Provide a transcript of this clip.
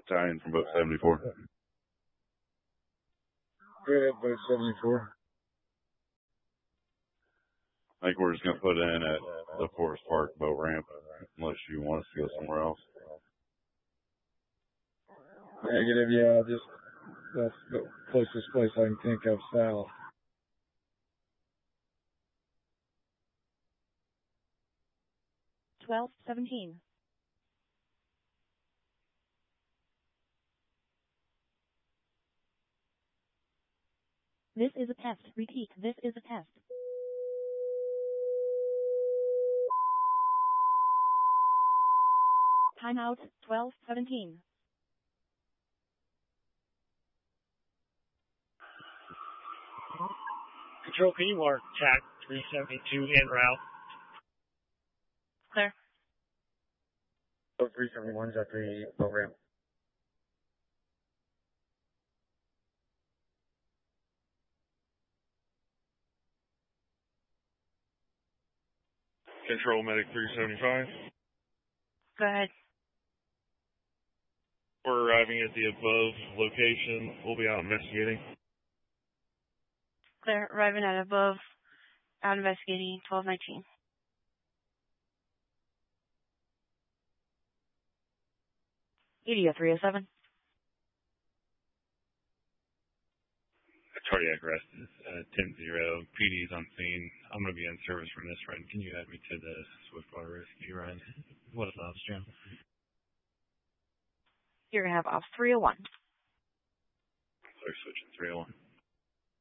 battalion from boat 74. Go ahead, boat 74. I think we're just going to put in at the Forest Park boat ramp, unless you want us to go somewhere else. Negative, yeah, that's the closest place I can think of south. (12:17). This is a test. Repeat, this is a test. Timeout, 12:17. Control, can you mark TAC 372 en route? Clear. Boat 371's at the boat ramp. Control, medic 375. Go ahead. We're arriving at the above location. We'll be out investigating. Clear. Arriving at above. Out investigating. 12:19. EDO 307. Cardiac arrest is 10-0. PD's on scene. I'm going to be in service from this run. Can you add me to the Swiftwater Rescue run? What is ops, Jim? You're going to have off 301. So we're switching 301.